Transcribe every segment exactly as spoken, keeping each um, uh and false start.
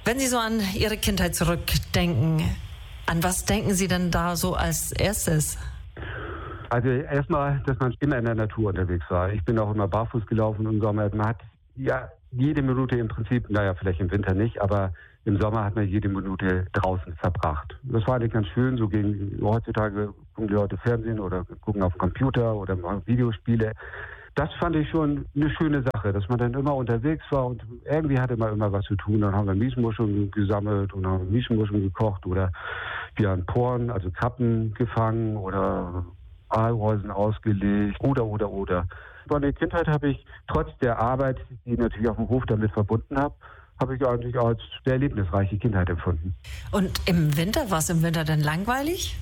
Wenn Sie so an Ihre Kindheit zurückdenken, an was denken Sie denn da so als erstes? Also erstmal, dass man immer in der Natur unterwegs war. Ich bin auch immer barfuß gelaufen im Sommer. Man hat ja jede Minute im Prinzip, naja, vielleicht im Winter nicht, aber im Sommer hat man jede Minute draußen verbracht. Das war eigentlich ganz schön. So gegen heutzutage gucken die Leute Fernsehen oder gucken auf den Computer oder machen Videospiele. Das fand ich schon eine schöne Sache, dass man dann immer unterwegs war und irgendwie hatte man immer was zu tun. Dann haben wir Miesmuscheln gesammelt und haben Miesmuscheln gekocht oder wir haben Porn, also Krabben gefangen oder Aalreusen ausgelegt oder, oder, oder. Meine Kindheit habe ich trotz der Arbeit, die ich natürlich auf dem Hof damit verbunden habe, habe ich eigentlich als sehr erlebnisreiche Kindheit empfunden. Und im Winter, war es im Winter denn langweilig?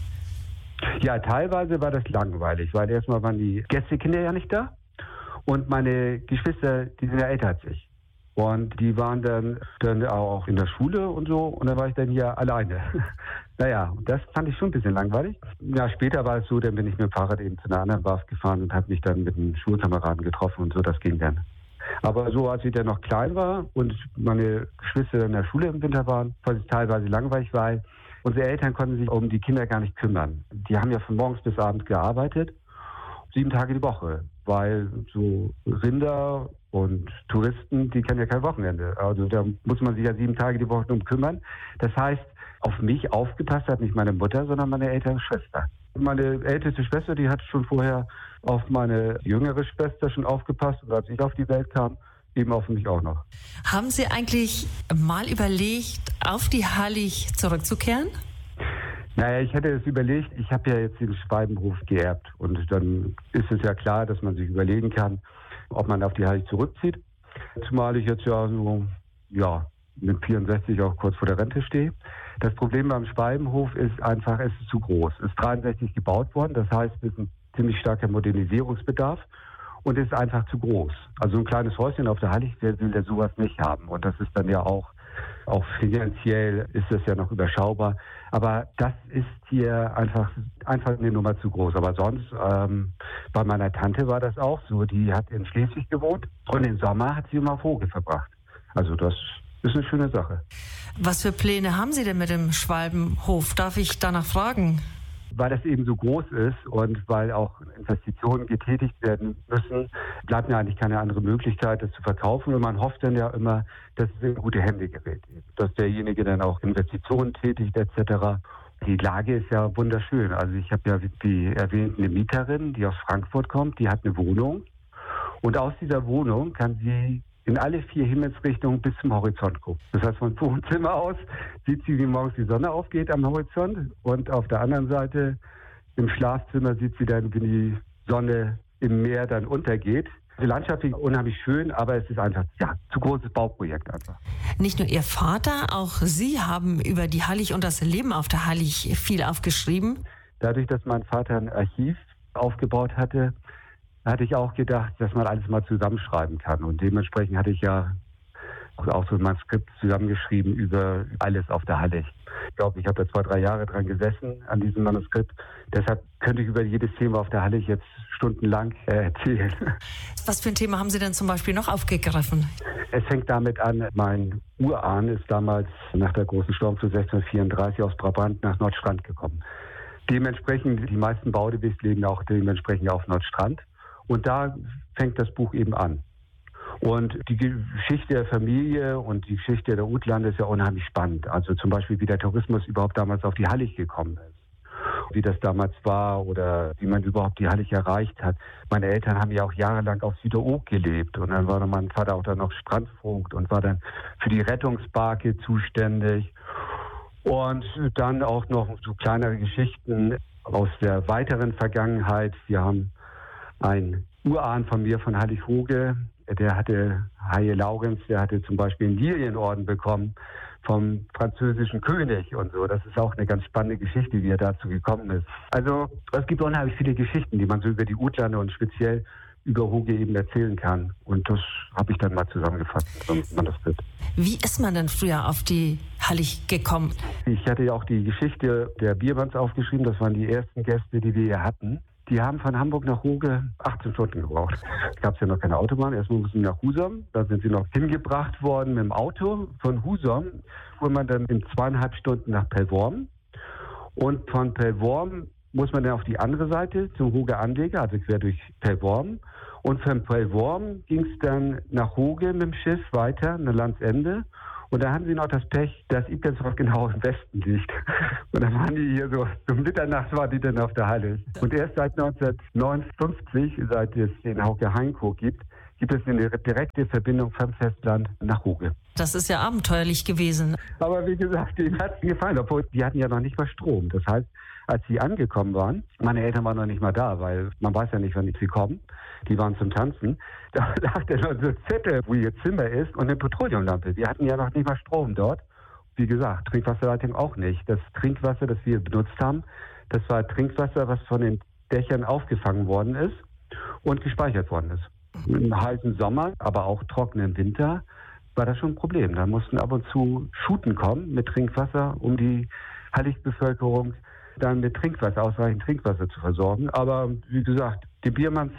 Ja, teilweise war das langweilig, weil erstmal waren die Gästekinder ja nicht da. Und meine Geschwister, die sind ja älter als ich. Und die waren dann, dann auch in der Schule und so. Und dann war ich dann hier alleine. Naja, das fand ich schon ein bisschen langweilig. Ja, später war es so, dann bin ich mit dem Fahrrad eben zu einer anderen Werft gefahren und habe mich dann mit einem Schulkameraden getroffen und so, das ging dann. Aber so, als ich dann noch klein war und meine Geschwister in der Schule im Winter waren, fand ich teilweise langweilig, weil unsere Eltern konnten sich um die Kinder gar nicht kümmern. Die haben ja von morgens bis abends gearbeitet, sieben Tage die Woche. Weil so Rinder und Touristen, die kennen ja kein Wochenende. Also da muss man sich ja sieben Tage die Woche drum kümmern. Das heißt, auf mich aufgepasst hat nicht meine Mutter, sondern meine ältere Schwester. Meine älteste Schwester, die hat schon vorher auf meine jüngere Schwester schon aufgepasst. Und als ich auf die Welt kam, eben auf mich auch noch. Haben Sie eigentlich mal überlegt, auf die Hallig zurückzukehren? Naja, ich hätte es überlegt, ich habe ja jetzt den Schwalbenhof geerbt und dann ist es ja klar, dass man sich überlegen kann, ob man auf die Hallig zurückzieht. Zumal ich jetzt ja so, ja, mit vierundsechzig auch kurz vor der Rente stehe. Das Problem beim Schwalbenhof ist einfach, es ist zu groß. Es ist dreiundsechzig gebaut worden, das heißt, es ist ein ziemlich starker Modernisierungsbedarf und es ist einfach zu groß. Also ein kleines Häuschen auf der Hallig, wer will der sowas nicht haben? Und das ist dann ja auch Auch finanziell ist das ja noch überschaubar. Aber das ist hier einfach, einfach eine Nummer zu groß. Aber sonst, ähm, bei meiner Tante war das auch so. Die hat in Schleswig gewohnt und im Sommer hat sie immer auf Hoge verbracht. Also das ist eine schöne Sache. Was für Pläne haben Sie denn mit dem Schwalbenhof? Darf ich danach fragen? Weil das eben so groß ist und weil auch Investitionen getätigt werden müssen, bleibt mir eigentlich keine andere Möglichkeit, das zu verkaufen. Und man hofft dann ja immer, dass es in gute Hände gerät. Dass derjenige dann auch Investitionen tätigt et cetera. Die Lage ist ja wunderschön. Also ich habe ja, wie erwähnt, eine Mieterin, die aus Frankfurt kommt, die hat eine Wohnung. Und aus dieser Wohnung kann sie in alle vier Himmelsrichtungen bis zum Horizont gucken. Das heißt, von Wohnzimmer aus sieht sie, wie morgens die Sonne aufgeht am Horizont und auf der anderen Seite im Schlafzimmer sieht sie dann, wie die Sonne im Meer dann untergeht. Die Landschaft ist unheimlich schön, aber es ist einfach, ja, zu großes Bauprojekt einfach. Nicht nur Ihr Vater, auch Sie haben über die Hallig und das Leben auf der Hallig viel aufgeschrieben. Dadurch, dass mein Vater ein Archiv aufgebaut hatte, hatte ich auch gedacht, dass man alles mal zusammenschreiben kann. Und dementsprechend hatte ich ja auch so ein Manuskript zusammengeschrieben über alles auf der Hallig. Ich glaube, ich habe da zwei, drei Jahre dran gesessen an diesem Manuskript. Deshalb könnte ich über jedes Thema auf der Hallig jetzt stundenlang äh, erzählen. Was für ein Thema haben Sie denn zum Beispiel noch aufgegriffen? Es fängt damit an, mein Urahn ist damals nach der großen Sturmflut sechzehnhundertvierunddreißig aus Brabant nach Nordstrand gekommen. Dementsprechend, die meisten Baudebis leben auch dementsprechend auf Nordstrand. Und da fängt das Buch eben an. Und die Geschichte der Familie und die Geschichte der Utlande ist ja unheimlich spannend. Also zum Beispiel, wie der Tourismus überhaupt damals auf die Hallig gekommen ist. Wie das damals war oder wie man überhaupt die Hallig erreicht hat. Meine Eltern haben ja auch jahrelang auf Süderoog gelebt. Und dann war dann mein Vater auch dann noch Strandvogt und war dann für die Rettungsbarke zuständig. Und dann auch noch so kleinere Geschichten aus der weiteren Vergangenheit. Wir haben ein Urahn von mir, von Hallig-Hoge, der hatte, Haie Laurenz, der hatte zum Beispiel einen Lilienorden bekommen vom französischen König und so. Das ist auch eine ganz spannende Geschichte, wie er dazu gekommen ist. Also es gibt unheimlich viele Geschichten, die man so über die Utlande und speziell über Hoge eben erzählen kann. Und das habe ich dann mal zusammengefasst, so man das wird. Wie ist man denn früher auf die Hallig gekommen? Ich hatte ja auch die Geschichte der Bierbands aufgeschrieben. Das waren die ersten Gäste, die wir hier hatten. Die haben von Hamburg nach Ruge achtzehn Stunden gebraucht. Es gab ja noch keine Autobahn. Erstmal mussten sie nach Husum. Da sind sie noch hingebracht worden mit dem Auto. Von Husum fuhr man dann in zweieinhalb Stunden nach Pellworm. Und von Pellworm muss man dann auf die andere Seite zum Ruger Anleger, also quer durch Pellworm. Und von Pellworm ging es dann nach Ruge mit dem Schiff weiter, nach Landsende. Und da haben sie noch das Pech, dass Igelshof genau im Westen liegt. Und dann waren die hier so, so Mitternacht war die dann auf der Halle. Und erst seit neunzehnhundertneunundfünfzig, seit es den Hauke Hainko gibt, gibt es eine direkte Verbindung vom Festland nach Ruge. Das ist ja abenteuerlich gewesen. Aber wie gesagt, denen hat es gefallen, obwohl die hatten ja noch nicht mal Strom. Das heißt, als sie angekommen waren, meine Eltern waren noch nicht mal da, weil man weiß ja nicht, wann sie kommen. Die waren zum Tanzen. Da lag dann noch so ein Zettel, wo ihr Zimmer ist, und eine Petroleumlampe. Wir hatten ja noch nicht mal Strom dort. Wie gesagt, Trinkwasserleitung auch nicht. Das Trinkwasser, das wir benutzt haben, das war Trinkwasser, was von den Dächern aufgefangen worden ist und gespeichert worden ist. Im heißen Sommer, aber auch trockenen Winter war das schon ein Problem. Da mussten ab und zu Schuten kommen mit Trinkwasser, um die Hallig-Bevölkerung dann mit Trinkwasser, ausreichend Trinkwasser zu versorgen. Aber wie gesagt, die Biermanns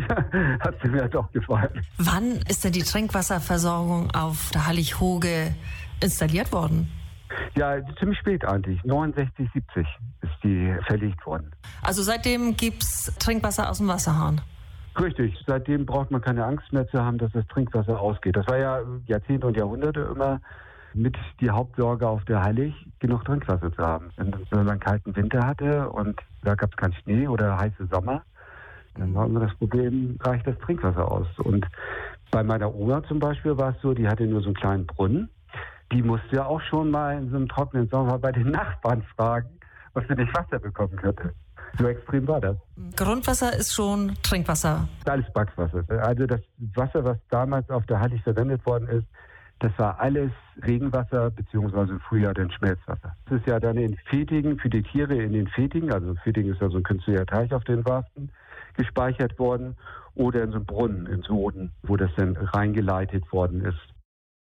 hat sie mir doch gefallen. Wann ist denn die Trinkwasserversorgung auf der Hallig-Hoge installiert worden? Ja, ziemlich spät eigentlich. neunundsechzig, siebzig ist die verlegt worden. Also seitdem gibt es Trinkwasser aus dem Wasserhahn? Richtig. Seitdem braucht man keine Angst mehr zu haben, dass das Trinkwasser ausgeht. Das war ja Jahrzehnte und Jahrhunderte immer mit die Hauptsorge auf der Hallig, genug Trinkwasser zu haben. Wenn man einen kalten Winter hatte und da gab es keinen Schnee oder heiße Sommer, dann war immer das Problem, reicht das Trinkwasser aus. Und bei meiner Oma zum Beispiel war es so, die hatte nur so einen kleinen Brunnen. Die musste ja auch schon mal in so einem trockenen Sommer bei den Nachbarn fragen, was sie nicht Wasser bekommen könnte. So extrem war das. Grundwasser ist schon Trinkwasser? Das ist alles Backswasser. Also das Wasser, was damals auf der Hallig verwendet worden ist, das war alles Regenwasser, beziehungsweise im Frühjahr dann Schmelzwasser. Das ist ja dann in Fetigen, für die Tiere in den Fetigen, also Fetigen ist ja so ein künstlicher Teich auf den Warsten, gespeichert worden, oder in so einem Brunnen im Boden, wo das dann reingeleitet worden ist.